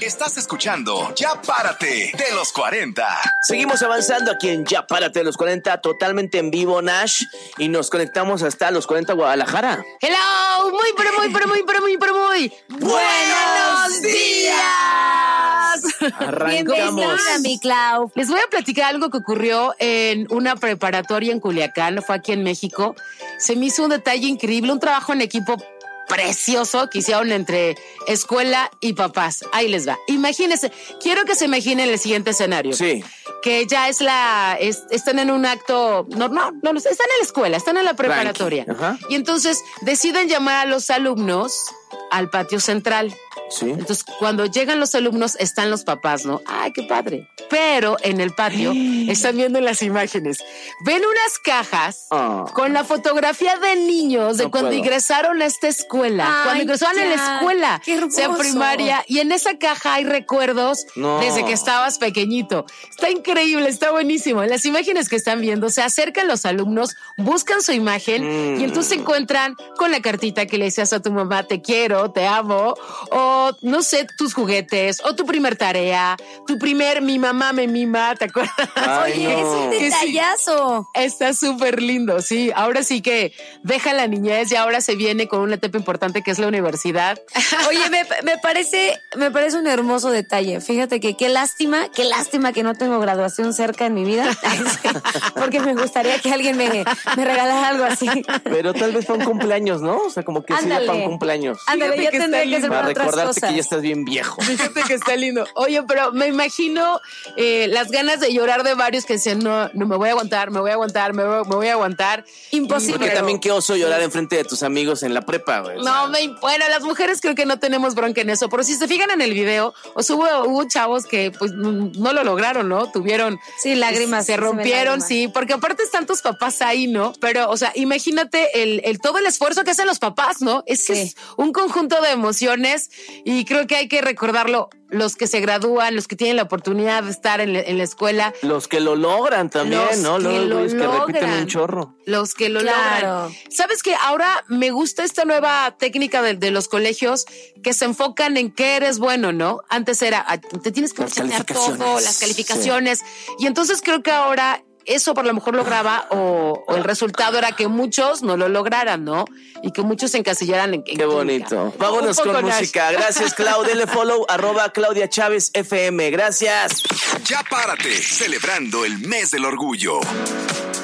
Estás escuchando Ya Párate de los 40. Seguimos avanzando aquí en Ya Párate de los 40, totalmente en vivo, Nash, y nos conectamos hasta los 40 Guadalajara. Hello, muy buenos días. Arrancamos. Bienvenida, mi Clau. Les voy a platicar algo que ocurrió en una preparatoria en Culiacán, fue aquí en México. Se me hizo un detalle increíble, un trabajo en equipo precioso que hicieron entre escuela y papás. Ahí les va. Imagínense, quiero que se imaginen el siguiente escenario. Sí. Que ya están en un acto normal, no, están en la escuela, están en la preparatoria. Y entonces deciden llamar a los alumnos al patio central. Sí. Entonces, cuando llegan los alumnos, están los papás, ¿no? ¡Ay, qué padre! Pero en el patio están viendo las imágenes. Ven unas cajas con la fotografía de niños de cuando ingresaron a esta escuela. Cuando ingresaron en la escuela, sea primaria. Y en esa caja hay recuerdos desde que estabas pequeñito. Está increíble, está buenísimo. En las imágenes que están viendo, se acercan los alumnos, buscan su imagen y entonces se encuentran con la cartita que le decías a tu mamá, te quiero, te amo, o no sé, tus juguetes, o tu primer tarea, tu primer mi mamá me mima, ¿te acuerdas? Oye, es un detallazo. Sí, está súper lindo, sí. Ahora sí que deja la niñez y ahora se viene con una etapa importante que es la universidad. Oye, me parece un hermoso detalle. Fíjate que qué lástima que no tengo graduación cerca en mi vida, porque me gustaría que alguien me regalara algo así. Pero tal vez para un cumpleaños, ¿no? O sea, como que sí, para un cumpleaños. Ándale, yo tendría que ser para para otras recordarte cosas. que ya estás bien viejo. Fíjate que está lindo. Oye, pero me imagino las ganas de llorar de varios que decían, no me voy a aguantar, me voy a aguantar. Imposible. Porque también qué oso llorar enfrente de tus amigos en la prepa, güey. Bueno, las mujeres creo que no tenemos bronca en eso, pero si se fijan en el video, hubo chavos que pues no lo lograron, ¿no? Tuvieron lágrimas. Se rompieron, sí, porque aparte están tus papás ahí, ¿no? Pero, o sea, imagínate el todo el esfuerzo que hacen los papás, ¿no? Es que es un conjunto de emociones y creo que hay que recordarlo. Los que se gradúan, los que tienen la oportunidad de estar en la escuela. Los que lo logran también, ¿no? Los que repiten un chorro. Los que lo logran. ¿Sabes qué? Ahora me gusta esta nueva técnica de los colegios que se enfocan en qué eres bueno, ¿no? Antes era, te tienes que enseñar todo, las calificaciones. Sí. Y entonces creo que ahora eso por lo mejor lograba o el resultado era que muchos no lo lograran, ¿no? Y que muchos se encasillaran en qué bonito. Vámonos con música. Gracias, Clau. Dele follow, @Claudia Chávez FM. Gracias. Ya Párate, celebrando el mes del orgullo.